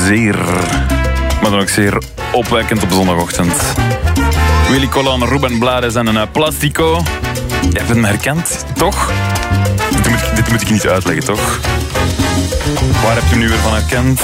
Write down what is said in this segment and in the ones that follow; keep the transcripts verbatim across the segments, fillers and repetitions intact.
zeer, maar dan ook zeer opwekkend op zondagochtend. Willy Colon, Ruben Blades en een uh, Plastico. Je hebt hem herkend, toch? Dit moet, dit moet ik niet uitleggen, toch? Waar heb je hem nu weer van herkend?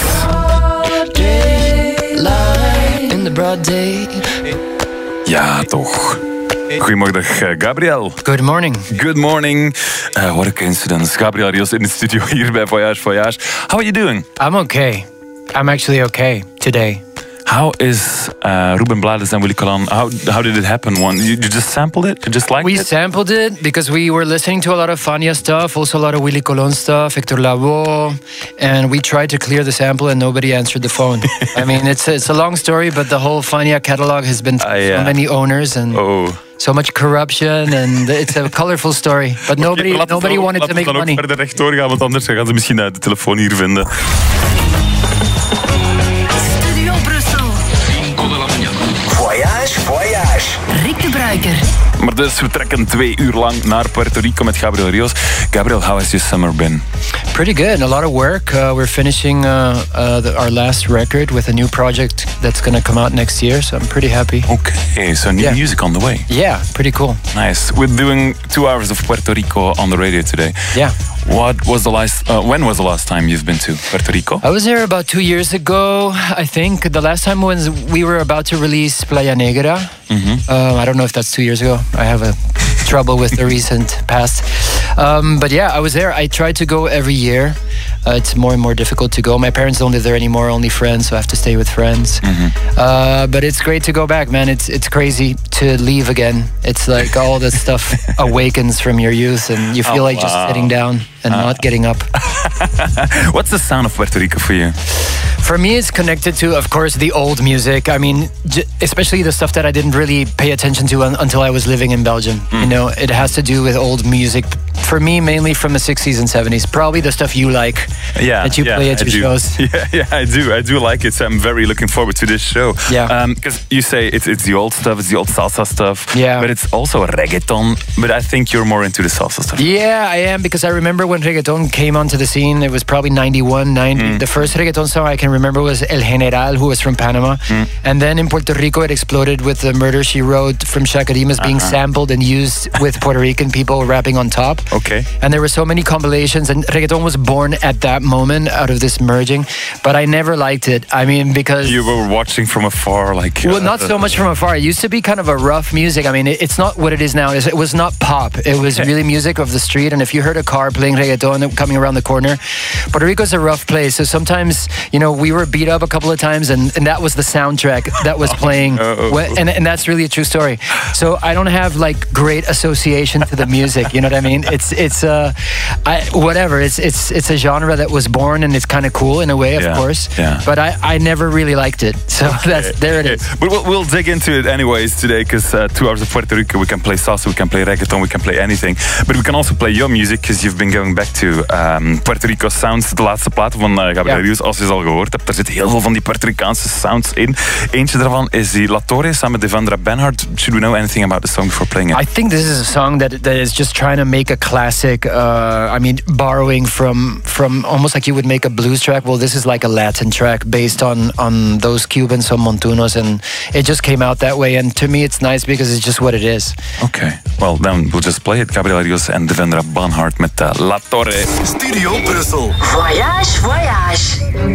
Ja, toch. Goedemorgen, Gabriel. Good morning. Good morning. Uh, what a coincidence. Gabriel Rios in de studio hier bij Voyage Voyage. How are you doing? I'm okay. I'm actually okay today. How is uh, Ruben Blades and Willy Colon? How how did it happen? One, you, you just sampled it? You just liked we it? We sampled it because we were listening to a lot of Fania stuff, also a lot of Willy Colon stuff, Hector Lavoe, and we tried to clear the sample and nobody answered the phone. I mean, it's it's a long story, but the whole Fania catalog has been through uh, yeah. so many owners and oh. so much corruption, and it's a colorful story. But nobody okay, nobody dan, wanted to make dan money. Ook verder rechtdoor gaan, want anders gaan ze misschien de telefoon hier vinden. Voyage, voyage. Rick de Bruiker. Maar dus we trekken twee uur lang naar Puerto Rico met Gabriel Rios. Gabriel, how has your summer been? Pretty good. A lot of work. Uh, we're finishing uh, uh, the, our last record with a new project that's going to come out next year. So I'm pretty happy. Okay, so new yeah. music on the way. Yeah, pretty cool. Nice. We're doing two hours of Puerto Rico on the radio today. Yeah. What was the last? Uh, when was the last time you've been to Puerto Rico? I was there about two years ago. I think the last time was we were about to release Playa Negra. Mm-hmm. uh, I don't know if that's two years ago. I have a trouble with the recent past. Um, but yeah, I was there. I try to go every year. Uh, it's more and more difficult to go. My parents don't live there anymore, only friends, so I have to stay with friends. Mm-hmm. Uh, but it's great to go back, man. It's it's crazy to leave again. It's like all that stuff awakens from your youth, and you feel oh, like wow. just sitting down and uh. not getting up. What's the sound of Puerto Rico for you? For me, it's connected to, of course, the old music. I mean, j- especially the stuff that I didn't really pay attention to un- until I was living in Belgium. Mm. You know, it has to do with old music. For me, mainly from the sixties and seventies. Probably the stuff you like. Yeah, that you yeah, play at I your do. shows. Yeah, yeah, I do. I do like it. So I'm very looking forward to this show. Yeah. Because um, you say it's it's the old stuff, it's the old salsa stuff. Yeah. But it's also reggaeton. But I think you're more into the salsa stuff. Yeah, I am, because I remember when reggaeton came onto the scene. It was probably ninety-one, ninety. Mm. The first reggaeton song I can remember was El General, who was from Panama. Mm. And then in Puerto Rico, it exploded with the Murder, She Wrote from Chaka Demus being uh-huh. sampled and used with Puerto Rican people rapping on top. Okay. And there were so many compilations, and reggaeton was born at that moment out of this merging. But I never liked it. I mean, because you were watching from afar, like well, not so much from afar. It used to be kind of a rough music. I mean, it, it's not what it is now. It was not pop. It was really music of the street. And if you heard a car playing reggaeton coming around the corner, Puerto Rico's a rough place. So sometimes, you know, we were beat up a couple of times, and, and that was the soundtrack that was playing. Oh, no. And, and that's really a true story. So I don't have like great association to the music. You know what I mean? It's it's uh, I, whatever. It's it's it's a genre that was born, and it's kind of cool in a way, of yeah, course. Yeah. But I, I never really liked it. So okay, that's there it okay. is. But we'll, we'll dig into it anyways today, because uh, two hours of Puerto Rico, we can play salsa, we can play reggaeton, we can play anything. But we can also play your music, because you've been going back to um, Puerto Rico sounds. De laatste plaat van uh, Gabriel Rios, als je ze al gehoord hebt. Er zit heel veel van die Puerto Ricaanse sounds in. Eentje daarvan is die La Torre samen met Devendra Banhart. Should we know anything about the song before playing it? I think this is a song that that is just trying to make a classic. Uh, I mean, borrowing from from almost like you would make a blues track. Well, this is like a Latin track based on on those Cubans, some Montunos, and it just came out that way. And to me, it's nice because it's just what it is. Okay, well then we'll just play it. Gabriel Rios en Devendra Banhart met uh, La Torre. Studio Brussel. Voyage, voyage.